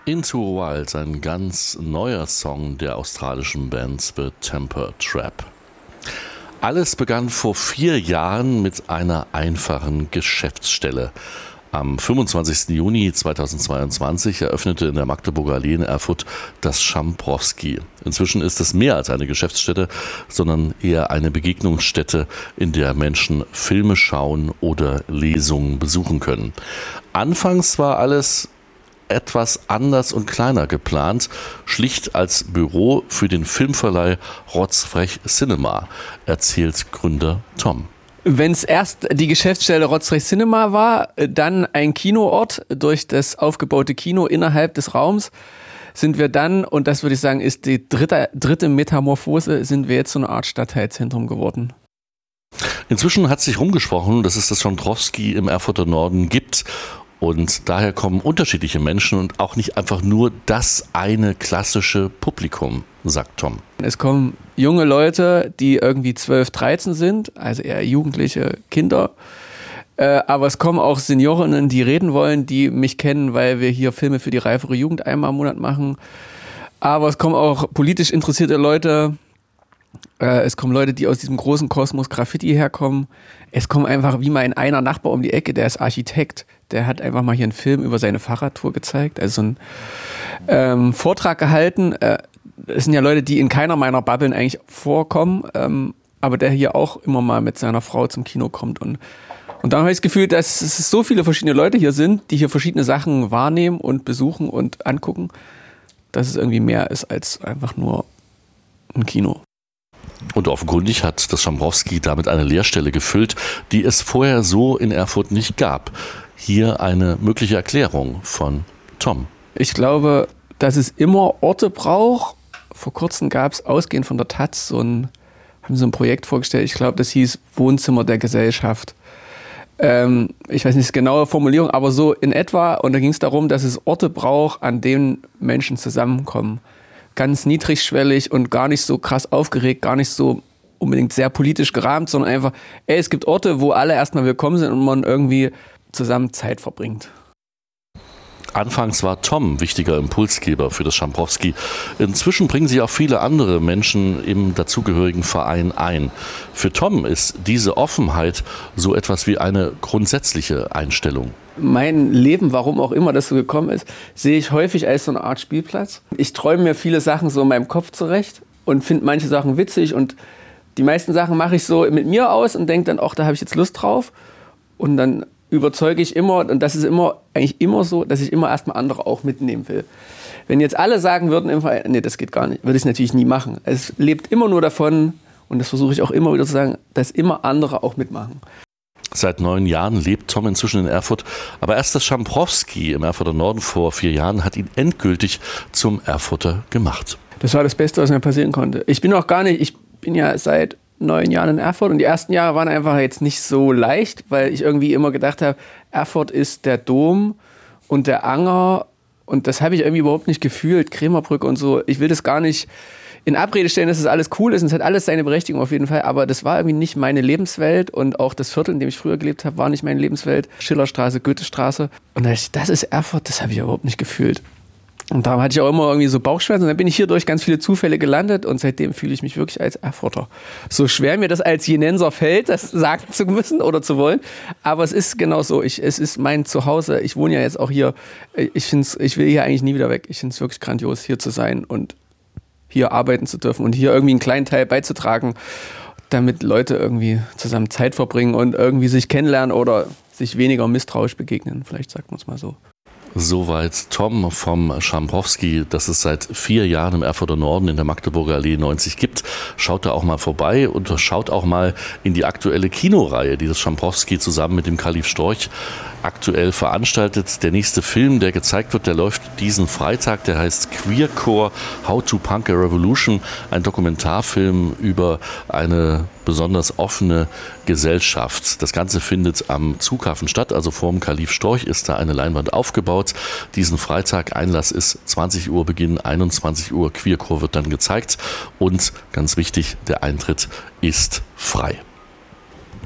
Into a Wild, ein ganz neuer Song der australischen Band The Temper Trap. Alles begann vor 4 Jahren mit einer einfachen Geschäftsstelle. Am 25. Juni 2022 eröffnete in der Magdeburger Allee in Erfurt das Schamprowski. Inzwischen ist es mehr als eine Geschäftsstätte, sondern eher eine Begegnungsstätte, in der Menschen Filme schauen oder Lesungen besuchen können. Anfangs war alles etwas anders und kleiner geplant, schlicht als Büro für den Filmverleih Rotzfrech Cinema, erzählt Gründer Tom. Wenn es erst die Geschäftsstelle Rotzfrech Cinema war, dann ein Kinoort durch das aufgebaute Kino innerhalb des Raums, sind wir dann, und das würde ich sagen, ist die dritte Metamorphose, sind wir jetzt so eine Art Stadtteilzentrum geworden. Inzwischen hat sich rumgesprochen, dass es das Schamprowski im Erfurter Norden gibt. Und daher kommen unterschiedliche Menschen und auch nicht einfach nur das eine klassische Publikum, sagt Tom. Es kommen junge Leute, die irgendwie 12, 13 sind, also eher jugendliche Kinder. Aber es kommen auch Seniorinnen, die reden wollen, die mich kennen, weil wir hier Filme für die reifere Jugend einmal im Monat machen. Aber es kommen auch politisch interessierte Leute. Es kommen Leute, die aus diesem großen Kosmos Graffiti herkommen. Es kommt einfach wie mein einer Nachbar um die Ecke, der ist Architekt. Der hat einfach mal hier einen Film über seine Fahrradtour gezeigt, also so einen Vortrag gehalten. Es sind ja Leute, die in keiner meiner Bubblen eigentlich vorkommen, aber der hier auch immer mal mit seiner Frau zum Kino kommt. Und dann habe ich das Gefühl, dass es so viele verschiedene Leute hier sind, die hier verschiedene Sachen wahrnehmen und besuchen und angucken, dass es irgendwie mehr ist als einfach nur ein Kino. Und offenkundig hat das Schamprowski damit eine Leerstelle gefüllt, die es vorher so in Erfurt nicht gab. Hier eine mögliche Erklärung von Tom. Ich glaube, dass es immer Orte braucht. Vor kurzem gab es ausgehend von der Taz haben so ein Projekt vorgestellt. Ich glaube, das hieß Wohnzimmer der Gesellschaft. Ich weiß nicht die genaue Formulierung, aber so in etwa. Und da ging es darum, dass es Orte braucht, an denen Menschen zusammenkommen. Ganz niedrigschwellig und gar nicht so krass aufgeregt, gar nicht so unbedingt sehr politisch gerahmt, sondern einfach, es gibt Orte, wo alle erstmal willkommen sind und man irgendwie zusammen Zeit verbringt. Anfangs war Tom wichtiger Impulsgeber für das Schamprowski. Inzwischen bringen sich auch viele andere Menschen im dazugehörigen Verein ein. Für Tom ist diese Offenheit so etwas wie eine grundsätzliche Einstellung. Mein Leben, warum auch immer das so gekommen ist, sehe ich häufig als so eine Art Spielplatz. Ich träume mir viele Sachen so in meinem Kopf zurecht und finde manche Sachen witzig und die meisten Sachen mache ich so mit mir aus und denke dann, ach, da habe ich jetzt Lust drauf. Und dann überzeuge ich immer, und das ist eigentlich immer so, dass ich immer erstmal andere auch mitnehmen will. Wenn jetzt alle sagen würden, nee, das geht gar nicht, würde ich es natürlich nie machen. Es lebt immer nur davon, und das versuche ich auch immer wieder zu sagen, dass immer andere auch mitmachen. Seit 9 Jahren lebt Tom inzwischen in Erfurt, aber erst das Schamprowski im Erfurter Norden vor 4 Jahren hat ihn endgültig zum Erfurter gemacht. Das war das Beste, was mir passieren konnte. Ich bin ja seit 9 Jahren in Erfurt und die ersten Jahre waren einfach jetzt nicht so leicht, weil ich irgendwie immer gedacht habe, Erfurt ist der Dom und der Anger und das habe ich irgendwie überhaupt nicht gefühlt, Krämerbrücke und so. Ich will das gar nicht in Abrede stellen, dass es alles cool ist und es hat alles seine Berechtigung auf jeden Fall, aber das war irgendwie nicht meine Lebenswelt und auch das Viertel, in dem ich früher gelebt habe, war nicht meine Lebenswelt. Schillerstraße, Goethestraße und da dachte ich, das ist Erfurt, das habe ich überhaupt nicht gefühlt. Und da hatte ich auch immer irgendwie so Bauchschmerzen und dann bin ich hier durch ganz viele Zufälle gelandet und seitdem fühle ich mich wirklich als Erfurter. So schwer mir das als Jenenser fällt, das sagen zu müssen oder zu wollen, aber es ist genau so. Es ist mein Zuhause. Ich wohne ja jetzt auch hier. Ich will hier eigentlich nie wieder weg. Ich finde es wirklich grandios, hier zu sein und hier arbeiten zu dürfen und hier irgendwie einen kleinen Teil beizutragen, damit Leute irgendwie zusammen Zeit verbringen und irgendwie sich kennenlernen oder sich weniger misstrauisch begegnen. Vielleicht sagt man es mal so. Soweit Tom vom Schamprowski, das es seit 4 Jahren im Erfurter Norden in der Magdeburger Allee 90 gibt. Schaut da auch mal vorbei und schaut auch mal in die aktuelle Kinoreihe, die das Schamprowski zusammen mit dem Kalif Storch aktuell veranstaltet. Der nächste Film, der gezeigt wird, der läuft diesen Freitag, der heißt Queercore, How to Punk a Revolution, ein Dokumentarfilm über eine besonders offene Gesellschaft. Das Ganze findet am Zughafen statt, also vorm Kalif Storch ist da eine Leinwand aufgebaut. Diesen Freitag, Einlass ist 20 Uhr Beginn, 21 Uhr, Queercore wird dann gezeigt und ganz wichtig, der Eintritt ist frei.